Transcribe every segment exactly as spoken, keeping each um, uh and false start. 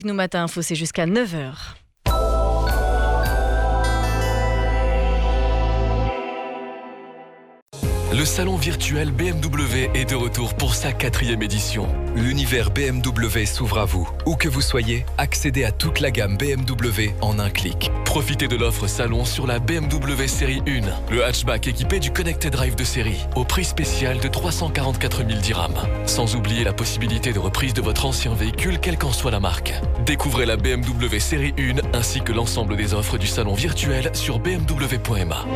Nous Matin Info, c'est jusqu'à neuf heures. Le salon virtuel B M W est de retour pour sa quatrième édition. L'univers B M W s'ouvre à vous. Où que vous soyez, accédez à toute la gamme B M W en un clic. Profitez de l'offre salon sur la B M W série un, le hatchback équipé du Connected Drive de série, au prix spécial de trois cent quarante-quatre mille dirhams. Sans oublier la possibilité de reprise de votre ancien véhicule, quelle qu'en soit la marque. Découvrez la B M W série un ainsi que l'ensemble des offres du salon virtuel sur b m w point m a.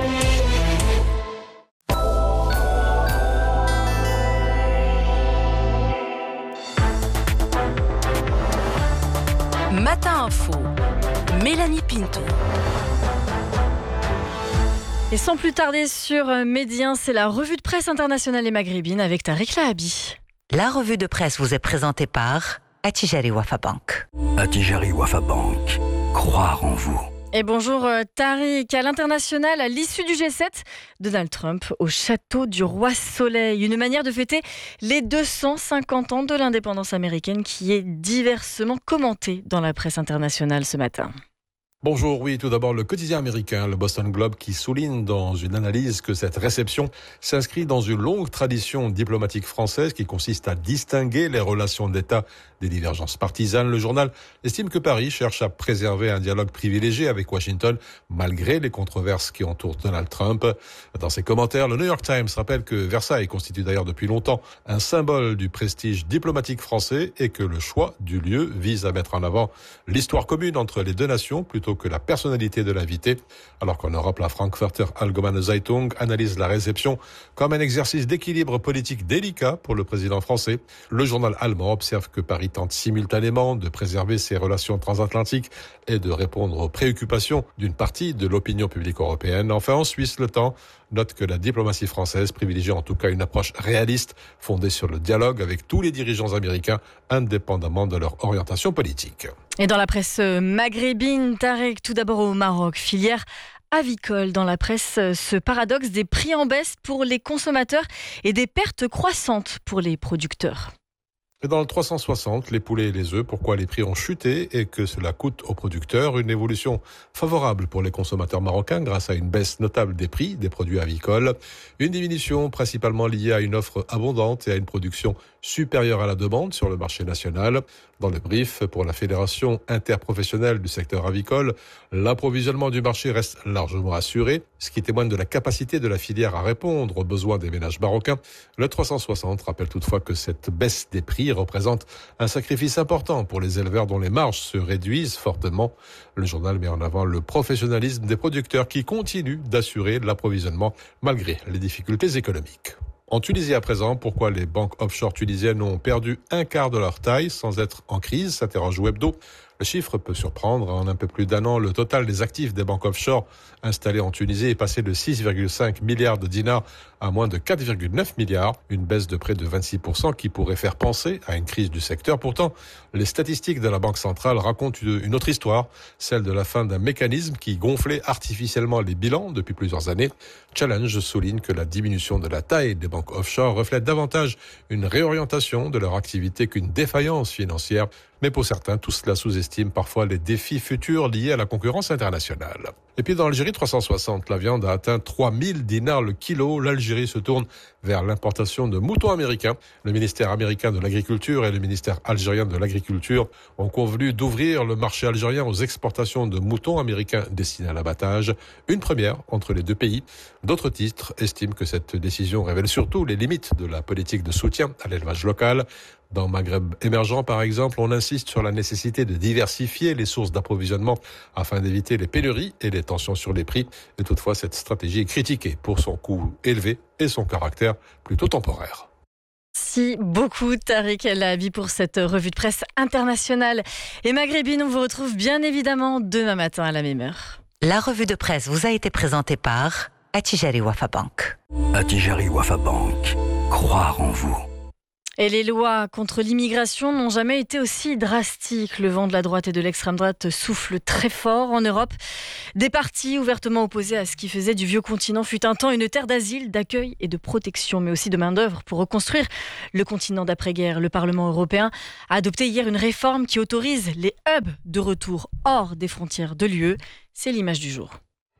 Matin Info, Mélanie Pinto. Et sans plus tarder sur Médien, c'est la revue de presse internationale et maghrébine avec Tariq Lahabi. La revue de presse vous est présentée par Attijari Wafa Bank. Attijari Wafa Bank, croire en vous. Et bonjour Tariq. À l'international, à l'issue du G sept, Donald Trump au château du Roi Soleil. Une manière de fêter les deux cent cinquante ans de l'indépendance américaine qui est diversement commentée dans la presse internationale ce matin. Bonjour, oui, tout d'abord le quotidien américain, le Boston Globe, qui souligne dans une analyse que cette réception s'inscrit dans une longue tradition diplomatique française qui consiste à distinguer les relations d'État des divergences partisanes. Le journal estime que Paris cherche à préserver un dialogue privilégié avec Washington, malgré les controverses qui entourent Donald Trump. Dans ses commentaires, le New York Times rappelle que Versailles constitue d'ailleurs depuis longtemps un symbole du prestige diplomatique français et que le choix du lieu vise à mettre en avant l'histoire commune entre les deux nations plutôt que la personnalité de l'invité, alors qu'en Europe, la Frankfurter Allgemeine Zeitung analyse la réception comme un exercice d'équilibre politique délicat pour le président français. Le journal allemand observe que Paris tente simultanément de préserver ses relations transatlantiques et de répondre aux préoccupations d'une partie de l'opinion publique européenne. Enfin, en Suisse, Le Temps note que la diplomatie française privilégie en tout cas une approche réaliste fondée sur le dialogue avec tous les dirigeants américains, indépendamment de leur orientation politique. Et dans la presse maghrébine, Tarek, tout d'abord au Maroc, filière avicole. Dans la presse, ce paradoxe des prix en baisse pour les consommateurs et des pertes croissantes pour les producteurs. Et dans le trois cent soixante, les poulets et les œufs, pourquoi les prix ont chuté et que cela coûte aux producteurs. Une évolution favorable pour les consommateurs marocains grâce à une baisse notable des prix des produits avicoles. Une diminution principalement liée à une offre abondante et à une production supérieure à la demande sur le marché national. Dans le brief pour la Fédération interprofessionnelle du secteur avicole, l'approvisionnement du marché reste largement assuré, ce qui témoigne de la capacité de la filière à répondre aux besoins des ménages marocains. Le trois cent soixante rappelle toutefois que cette baisse des prix représente un sacrifice important pour les éleveurs dont les marges se réduisent fortement. Le journal met en avant le professionnalisme des producteurs qui continuent d'assurer l'approvisionnement malgré les difficultés économiques. En Tunisie à présent, pourquoi les banques offshore tunisiennes ont perdu un quart de leur taille sans être en crise, s'interroge Webdo. Le chiffre peut surprendre. En un peu plus d'un an, le total des actifs des banques offshore installées en Tunisie est passé de six virgule cinq milliards de dinars à moins de quatre virgule neuf milliards, une baisse de près de vingt-six pour cent qui pourrait faire penser à une crise du secteur. Pourtant, les statistiques de la Banque centrale racontent une autre histoire, celle de la fin d'un mécanisme qui gonflait artificiellement les bilans depuis plusieurs années. Challenge souligne que la diminution de la taille des banques offshore reflète davantage une réorientation de leur activité qu'une défaillance financière. Mais pour certains, tout cela sous-estime parfois les défis futurs liés à la concurrence internationale. Et puis dans l'Algérie trois cent soixante, la viande a atteint trois mille dinars le kilo. L'Algérie se tourne vers l'importation de moutons américains. Le ministère américain de l'Agriculture et le ministère algérien de l'Agriculture ont convenu d'ouvrir le marché algérien aux exportations de moutons américains destinés à l'abattage. Une première entre les deux pays. D'autres titres estiment que cette décision révèle surtout les limites de la politique de soutien à l'élevage local. Dans Maghreb émergent, par exemple, on insiste sur la nécessité de diversifier les sources d'approvisionnement afin d'éviter les pénuries et les tensions sur les prix. Et toutefois, cette stratégie est critiquée pour son coût élevé et son caractère plutôt temporaire. Merci beaucoup Tariq Lahabi pour cette revue de presse internationale. Et maghrébine, on vous retrouve bien évidemment demain matin à la même heure. La revue de presse vous a été présentée par Attijari Wafa Bank. Attijari Wafa Bank, croire en vous. Et les lois contre l'immigration n'ont jamais été aussi drastiques. Le vent de la droite et de l'extrême droite souffle très fort en Europe. Des partis ouvertement opposés à ce qui faisait du vieux continent fut un temps une terre d'asile, d'accueil et de protection, mais aussi de main-d'œuvre pour reconstruire le continent d'après-guerre. Le Parlement européen a adopté hier une réforme qui autorise les hubs de retour hors des frontières de l'U E. C'est l'image du jour.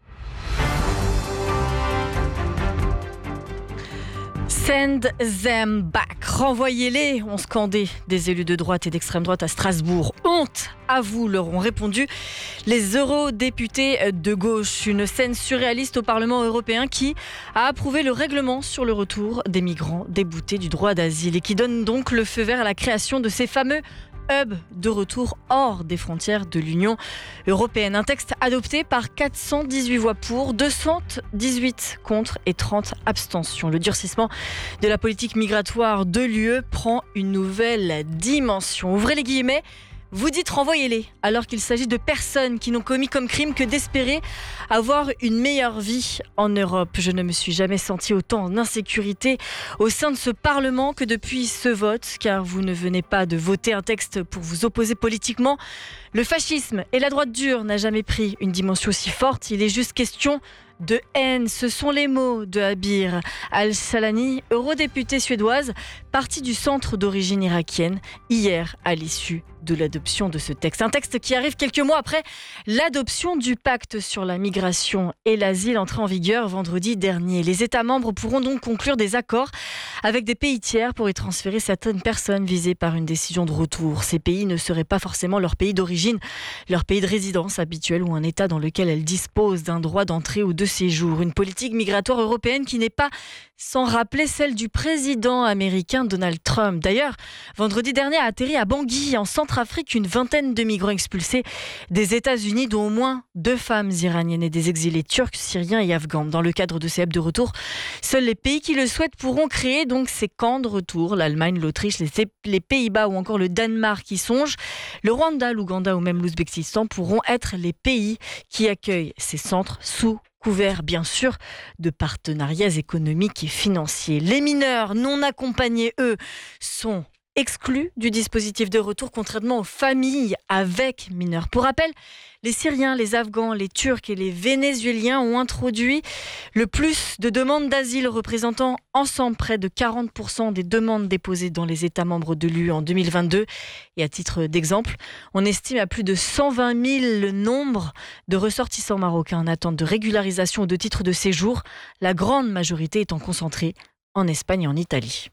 Send them back. Renvoyez-les, ont scandé des élus de droite et d'extrême droite à Strasbourg. Honte à vous, leur ont répondu les eurodéputés de gauche. Une scène surréaliste au Parlement européen qui a approuvé le règlement sur le retour des migrants déboutés du droit d'asile et qui donne donc le feu vert à la création de ces fameux hub de retour hors des frontières de l'Union européenne. Un texte adopté par quatre cent dix-huit voix pour, deux cent dix-huit contre et trente abstentions. Le durcissement de la politique migratoire de l'U E prend une nouvelle dimension. Ouvrez les guillemets. Vous dites renvoyez-les, alors qu'il s'agit de personnes qui n'ont commis comme crime que d'espérer avoir une meilleure vie en Europe. Je ne me suis jamais senti autant en insécurité au sein de ce Parlement que depuis ce vote, car vous ne venez pas de voter un texte pour vous opposer politiquement. Le fascisme et la droite dure n'a jamais pris une dimension aussi forte. Il est juste question de haine. Ce sont les mots de Abir Al-Salani, eurodéputée suédoise, partie du centre d'origine irakienne, hier à l'issue de l'adoption de ce texte. Un texte qui arrive quelques mois après l'adoption du pacte sur la migration et l'asile entré en vigueur vendredi dernier. Les États membres pourront donc conclure des accords avec des pays tiers pour y transférer certaines personnes visées par une décision de retour. Ces pays ne seraient pas forcément leur pays d'origine, leur pays de résidence habituel ou un État dans lequel elles disposent d'un droit d'entrée ou de séjour. Une politique migratoire européenne qui n'est pas sans rappeler celle du président américain Donald Trump. D'ailleurs, vendredi dernier a atterri à Bangui, en Centrafrique, une vingtaine de migrants expulsés des États-Unis, dont au moins deux femmes iraniennes et des exilés turcs, syriens et afghans. Dans le cadre de ces hubs de retour, seuls les pays qui le souhaitent pourront créer donc ces camps de retour. L'Allemagne, l'Autriche, les, les Pays-Bas ou encore le Danemark y songent. Le Rwanda, l'Ouganda ou même l'Ouzbékistan pourront être les pays qui accueillent ces centres sous couvert bien sûr de partenariats économiques et financiers. Les mineurs non accompagnés, eux, sont exclus du dispositif de retour, contrairement aux familles avec mineurs. Pour rappel, les Syriens, les Afghans, les Turcs et les Vénézuéliens ont introduit le plus de demandes d'asile, représentant ensemble près de quarante pour cent des demandes déposées dans les États membres de l'U E en deux mille vingt-deux. Et à titre d'exemple, on estime à plus de cent vingt mille le nombre de ressortissants marocains en attente de régularisation ou de titre de séjour, la grande majorité étant concentrée en Espagne et en Italie.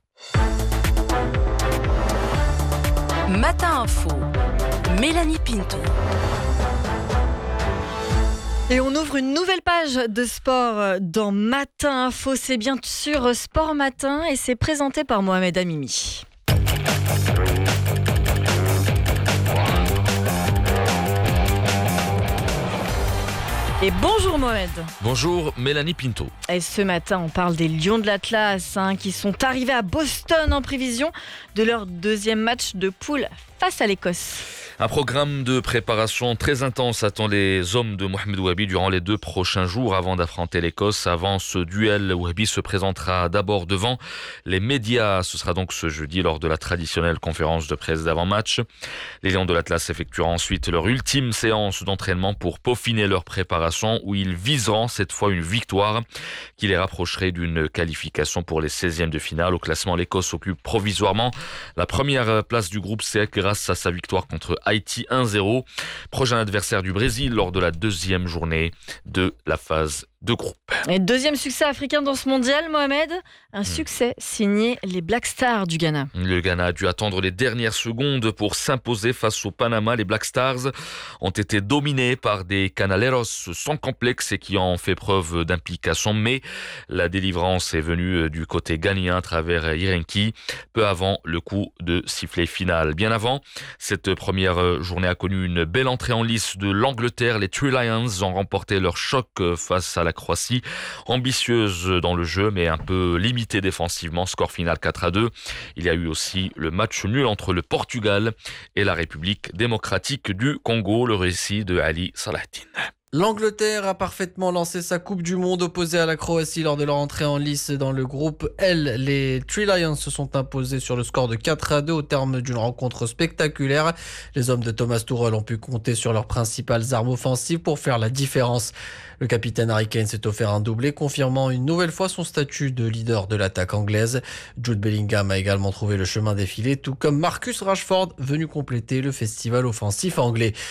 Matin Info, Mélanie Pinto. Et on ouvre une nouvelle page de sport dans Matin Info. C'est bien sûr Sport Matin et c'est présenté par Mohamed Amimi. Et bonjour Mohamed. Bonjour Mélanie Pinto. Et ce matin, on parle des Lions de l'Atlas hein, qui sont arrivés à Boston en prévision de leur deuxième match de poule face à l'Écosse. Un programme de préparation très intense attend les hommes de Mohamed Ouabi durant les deux prochains jours avant d'affronter l'Écosse. Avant ce duel, Ouabi se présentera d'abord devant les médias. Ce sera donc ce jeudi lors de la traditionnelle conférence de presse d'avant-match. Les Lions de l'Atlas effectueront ensuite leur ultime séance d'entraînement pour peaufiner leur préparation où ils viseront cette fois une victoire qui les rapprocherait d'une qualification pour les seizièmes de finale. Au classement, l'Écosse occupe provisoirement la première place du groupe C grâce à sa victoire contre Haïti un zéro, prochain adversaire du Brésil lors de la deuxième journée de la phase de groupe. Et deuxième succès africain dans ce mondial, Mohamed, un succès signé les Black Stars du Ghana. Le Ghana a dû attendre les dernières secondes pour s'imposer face au Panama. Les Black Stars ont été dominés par des Canaleros sans complexe et qui ont fait preuve d'implication, mais la délivrance est venue du côté ghanéen à travers Irenki, peu avant le coup de sifflet final. Bien avant, cette première journée a connu une belle entrée en lice de l'Angleterre. Les Three Lions ont remporté leur choc face à la Croatie, ambitieuse dans le jeu mais un peu limitée défensivement, score final quatre à deux. Il y a eu aussi le match nul entre le Portugal et la République démocratique du Congo, le récit de Ali Salahdine. L'Angleterre a parfaitement lancé sa Coupe du Monde opposée à la Croatie lors de leur entrée en lice dans le groupe L. Les Three Lions se sont imposés sur le score de quatre à deux au terme d'une rencontre spectaculaire. Les hommes de Thomas Tuchel ont pu compter sur leurs principales armes offensives pour faire la différence. Le capitaine Harry Kane s'est offert un doublé, confirmant une nouvelle fois son statut de leader de l'attaque anglaise. Jude Bellingham a également trouvé le chemin défilé, tout comme Marcus Rashford, venu compléter le festival offensif anglais.